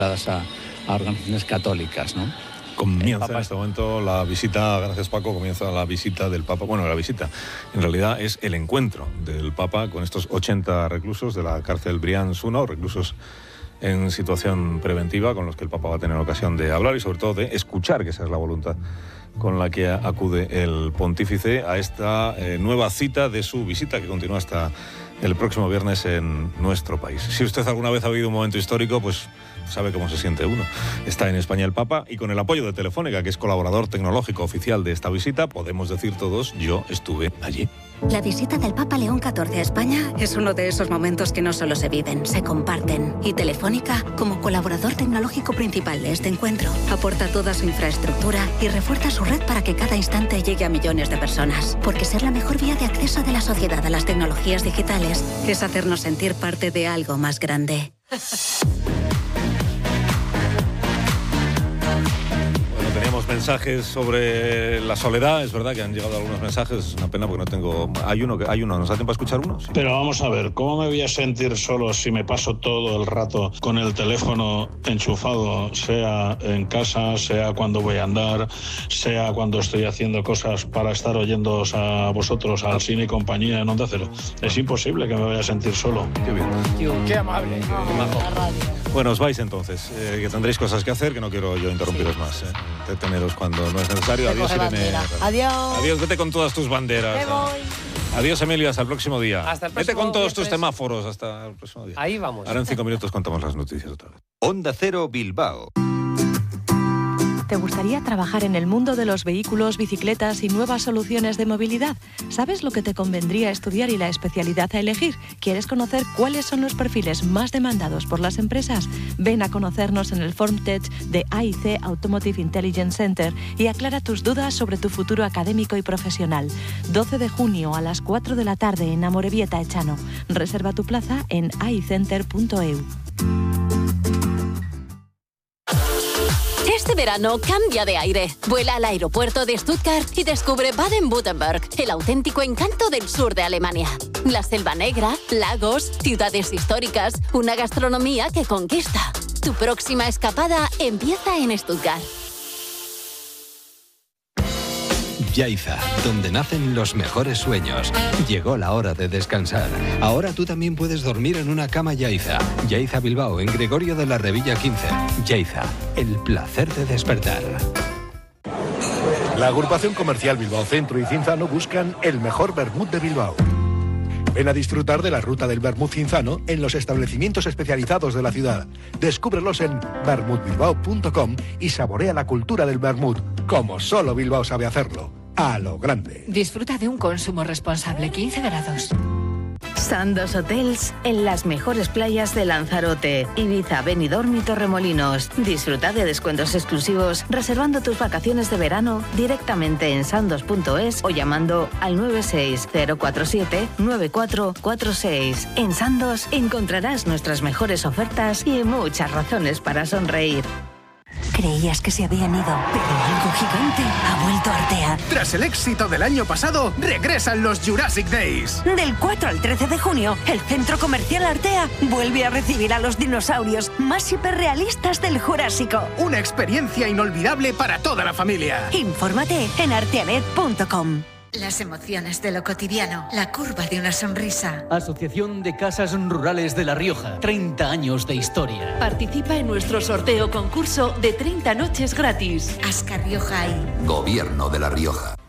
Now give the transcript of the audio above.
a organizaciones católicas, ¿no? Comienza en este momento la visita, gracias Paco, comienza la visita del Papa. Bueno, la visita en realidad es el encuentro del Papa con estos 80 reclusos de la cárcel Brians-I, reclusos en situación preventiva, con los que el Papa va a tener ocasión de hablar y sobre todo de escuchar, que esa es la voluntad con la que acude el pontífice a esta nueva cita de su visita, que continúa hasta el próximo viernes en nuestro país. Si usted alguna vez ha vivido un momento histórico, pues sabe cómo se siente uno. Está en España el Papa y con el apoyo de Telefónica, que es colaborador tecnológico oficial de esta visita, podemos decir todos, yo estuve allí. La visita del Papa León XIV a España es uno de esos momentos que no solo se viven, se comparten. Y Telefónica, como colaborador tecnológico principal de este encuentro, aporta toda su infraestructura y refuerza su red para que cada instante llegue a millones de personas. Porque ser la mejor vía de acceso de la sociedad a las tecnologías digitales es hacernos sentir parte de algo más grande. Teníamos mensajes sobre la soledad, es verdad que han llegado algunos mensajes, es una pena porque no tengo... Hay uno, ¿nos da tiempo a escuchar uno? Sí. Pero vamos a ver, ¿cómo me voy a sentir solo si me paso todo el rato con el teléfono enchufado, sea en casa, sea cuando voy a andar, sea cuando estoy haciendo cosas para estar oyéndoos a vosotros, al Cine y Compañía en Onda Cero? Es imposible que me vaya a sentir solo. Qué bien. Qué amable. Qué majo. Bueno, os vais entonces, que tendréis cosas que hacer, que no quiero yo interrumpiros más. Deteneros cuando no es necesario. Adiós, Irene. Adiós. Adiós, vete con todas tus banderas. Me voy. Adiós, Emilio, hasta el próximo día. Hasta el próximo Vete con todos tus viernes. semáforos hasta el próximo día. Ahí vamos. Ahora en 5 minutos contamos las noticias otra vez. Onda Cero Bilbao. ¿Te gustaría trabajar en el mundo de los vehículos, bicicletas y nuevas soluciones de movilidad? ¿Sabes lo que te convendría estudiar y la especialidad a elegir? ¿Quieres conocer cuáles son los perfiles más demandados por las empresas? Ven a conocernos en el FormTech de AIC Automotive Intelligence Center y aclara tus dudas sobre tu futuro académico y profesional. 12 de junio a las 4 de la tarde en Amorebieta, Echano. Reserva tu plaza en aicenter.eu. Este verano cambia de aire. Vuela al aeropuerto de Stuttgart y descubre Baden-Württemberg, el auténtico encanto del sur de Alemania. La selva negra, lagos, ciudades históricas, una gastronomía que conquista. Tu próxima escapada empieza en Stuttgart. Yaiza, donde nacen los mejores sueños. Llegó la hora de descansar. Ahora tú también puedes dormir en una cama Yaiza. Yaiza Bilbao, en Gregorio de la Revilla 15. Yaiza, el placer de despertar. La agrupación comercial Bilbao Centro y Cinzano buscan el mejor vermut de Bilbao. Ven a disfrutar de la ruta del vermut cinzano en los establecimientos especializados de la ciudad. Descúbrelos en vermutbilbao.com y saborea la cultura del vermut, como solo Bilbao sabe hacerlo, a lo grande. Disfruta de un consumo responsable, 15 grados. Sandos Hotels en las mejores playas de Lanzarote, Ibiza, Benidorm y Torremolinos. Disfruta de descuentos exclusivos reservando tus vacaciones de verano directamente en sandos.es o llamando al 960479446. En Sandos encontrarás nuestras mejores ofertas y muchas razones para sonreír. Creías que se habían ido, pero algo gigante ha vuelto a Artea. Tras el éxito del año pasado, regresan los Jurassic Days. Del 4 al 13 de junio, el Centro Comercial Artea vuelve a recibir a los dinosaurios más hiperrealistas del Jurásico. Una experiencia inolvidable para toda la familia. Infórmate en arteanet.com. Las emociones de lo cotidiano, la curva de una sonrisa. Asociación de Casas Rurales de La Rioja, 30 años de historia. Participa en nuestro sorteo concurso de 30 noches gratis. Ascar Rioja y Gobierno de La Rioja.